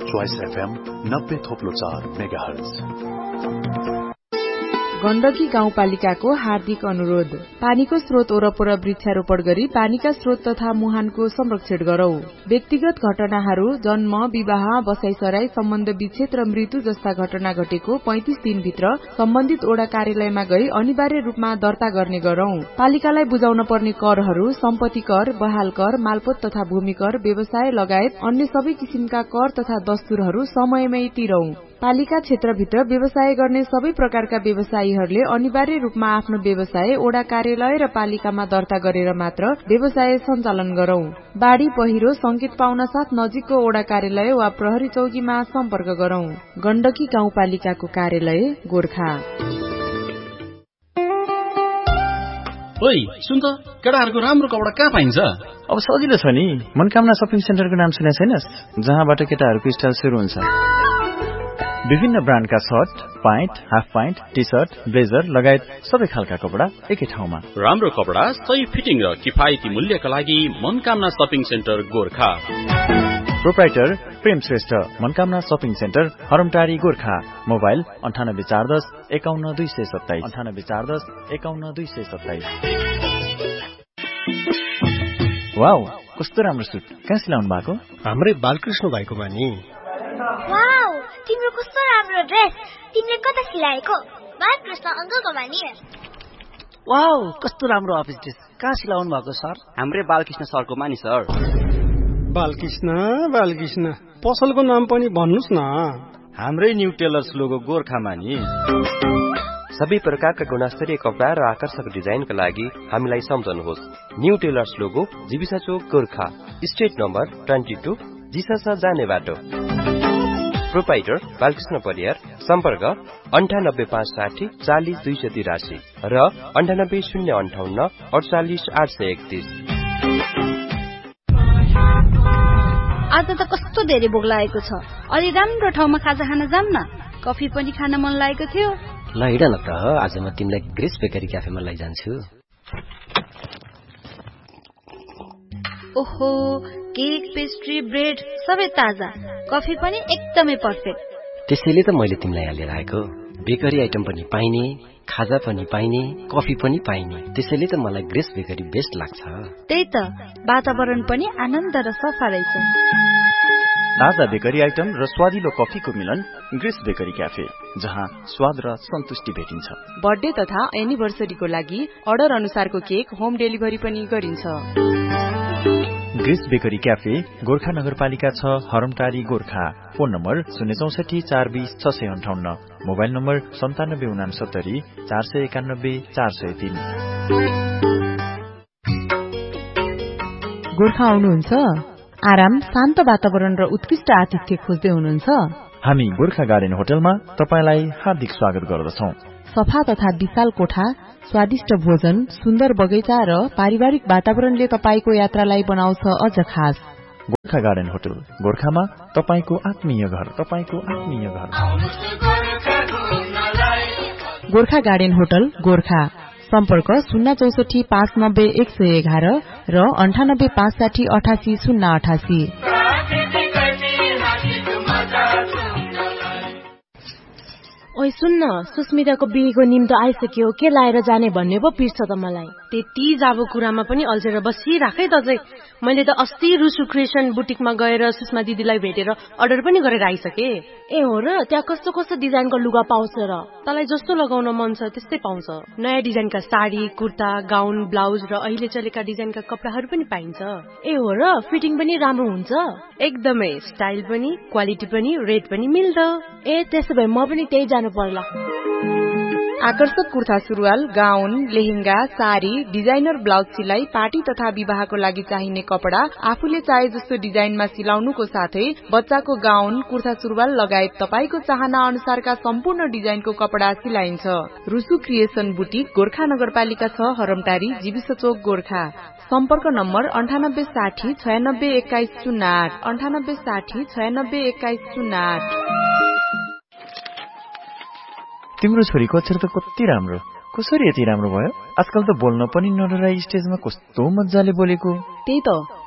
Choice FM 90.4 megahertz. Gandaki गाउँपालिकाको हार्दिक अनुरोध। पानीको स्रोत वरपर वृक्षारोपण गरी पानीका स्रोत तथा मुहानको संरक्षण गरौं। व्यक्तिगत घटनाहरू जन्म, विवाह, बसाइसराई, सम्बन्ध विच्छेद र मृत्यु जस्ता घटना घटेको 35 दिनभित्र सम्बन्धित ओडा कार्यालयमा गई अनिवार्य रूपमा दर्ता गर्ने गरौं। पालिकालाई बुझाउन पर्ने करहरू सम्पत्ति कर, बहाल कर, मालपोत तथा भूमि कर, व्यवसाय लगायत अन्य सबै किसिमका कर तथा दस्तुरहरू समयमै तिरौं। पालिका क्षेत्रभित्र व्यवसाय गर्ने सबै प्रकारका व्यवसायीहरूले अनिवार्य रूपमा आफ्नो व्यवसाय ओडा कार्यालय र पालिकामा दर्ता गरेर मात्र व्यवसाय सञ्चालन गरौं। बाढ़ी पहिरो संकेत पाउन साथ नजिकको ओडा कार्यालय वा प्रहरी चौकीमा सम्पर्क गरौं। गण्डकी गाउँपालिकाको कार्यालय गोर्खा। ओइ सुन त, केटाहरूको राम्रो कपडा कहाँ पाइन्छ? अब सजिलो छ नि, मनकामना शपिङ सेन्टरको नाम सुने छैनस्? जहाँबाट केटाहरूको स्टाइल सुरु हुन्छ। विभिन्न ब्रान्डका short, pant, half pant, T short, blazer लगायत सबै खालका कपडा एकै ठाउँमा। राम्रो कपडा, सही फिटिङ र किफायती मूल्यका लागि Manakamana shopping centre Gorkha. Proprietor प्रेम Shrestha, Manakamana shopping centre, हरमटारी Gorkha. Mobile 9840 51 227 9840 51 227। Wow, कस्तो राम्रो सुट, कहाँ सिलाउनु भएको? हाम्रै बालकृष्ण भाइकोमा नि। वाउ, तिम्रो कस्तो राम्रो ड्रेस, तिमीले कता सिलाएको? बालकृष्ण अंकलकोमा नि। वाउ, कस्तो राम्रो अफिस ड्रेस, कहाँ सिलाउनु भएको सर? हाम्रै बालकृष्ण सरकोमा नि सर। बालकृष्ण पसलको नाम पनि भन्नुस् न। हाम्रै न्यू टेलर्स लोगो गोर्खामा नि। सबै प्रकारका गुणस्तरीय कपडा र आकर्षक डिजाइनका लागि हामीलाई सम्झनुहोस्। न्यू टेलर्स लोगो, जीविसा चोक गोर्खा, स्ट्रिट नम्बर 22, जिसासा जाने बाटो। प्रोप्राइटर बालकृष्ण परियार। सम्पर्क 98560 40 283 र 98058 48 831। आज त कस्तो धेरै भोक लागेको छ, अलि राम्रो ठाउँमा खाजा खान जाम न। कफी पनि खान मन लागेको थियो। ल हिँड न त, आज म तिमीलाई ग्रेस बेकरी क्याफेमा लैजान्छु। ओहो, केक, पेस्ट्री, ब्रेड सबै ताजा, कफी पनि एकदमै पर्फेक्ट। त्यसैले त मैले तिमीलाई यहाँ लिएर आएको। बेकरी आइटम पनि पाइने, खाजा पनि पाइने, कफी पनि पाइने, त्यसैले त मलाई ग्रेस बेकरी बेस्ट लाग्छ। त्यही त, वातावरण पनि आनन्द र सफा रहेछ। ताजा बेकरी आइटम र स्वादिलो कफीको मिलन ग्रेस बेकरी क्याफे, जहाँ स्वाद र सन्तुष्टि भेटिन्छ। बर्थडे तथा एनिभर्सरीको लागि अर्डर अनुसारको केक होम डेलिभरी पनि गरिन्छ। ग्रेस बेकरी क्याफे गोर्खा नगरपालिका 6, हरमटारी Gorkha. Phone number 064 420 658, mobile number 9769 491 403। Gorkha आउनुहुन्छ? आराम, शान्त वातावरण र उत्कृष्ट आतिथ्य खोज्दै हुनुहुन्छ? हामी गोर्खा गार्डन होटलमा तपाईलाई हार्दिक स्वागत गर्दछौं। सफा तथा विशाल कोठा, स्वादिष्ट भोजन, सुन्दर बगैँचा र पारिवारिक वातावरणले तपाईको यात्रालाई बनाउँछ अझ खास। गोर्खा गार्डन होटल गोर्खामा तपाईको आत्मीय घर, तपाईको आत्मीय घर। Gorkha garden hotel Gorkha. सम्पर्क 064 590 111 र 98 560 88 088। ओइ सुन्न, सुस्मिताको बिहेको निम्तो आइसक्यो, के लाएर जाने भन्ने पो पिर्छ त मलाई। त्यति जाबो कुरामा पनि अल्झेर बसिराखै त चाहिँ। मैले त अस्ति रुसु क्रिएसन बुटिकमा गएर सुषमा दिदीलाई भेटेर अर्डर पनि गरेर आइसके। ए हो र, त्यहाँ कस्तो कस्तो डिजाइनको लुगा पाउँछ र? तँलाई जस्तो लगाउन मन छ त्यस्तै पाउँछ। नयाँ डिजाइनका साडी, कुर्ता, गाउन, ब्लाउज र अहिले चलेका डिजाइनका कपडाहरू पनि पाइन्छ। ए हो र, फिटिङ पनि राम्रो हुन्छ? एकदमै, स्टाइल पनि, क्वालिटी पनि, रेट पनि मिल्दो। ए त्यसो भए म पनि त्यही जानु पर्ला। आकर्षक कुर्ता सुरुवाल, गाउन, लेहेंगा, साडी, डिजाइनर ब्लाउज सिलाई, पार्टी तथा विवाहको लागि चाहिने कपडा आफूले चाहे जस्तो डिजाइनमा सिलाउनुको साथै बच्चाको गाउन, कुर्ता सुरुवाल लगायत तपाईको चाहना अनुसारका सम्पूर्ण डिजाइनको कपडा सिलाइन्छ। रुसु क्रिएसन बुटिक गोर्खा नगरपालिका 6, हरमटारी, जीविसा चोक गोर्खा। सम्पर्क नम्बर 98 60 96 21 08 98 60 96 21 08। तिम्रो छोरीको अक्षर त कति राम्रो, कसरी यति राम्रो भयो? आजकल त बोल्न पनि नडराई स्टेजमा कस्तो मजाले बोलेको। त्यही त,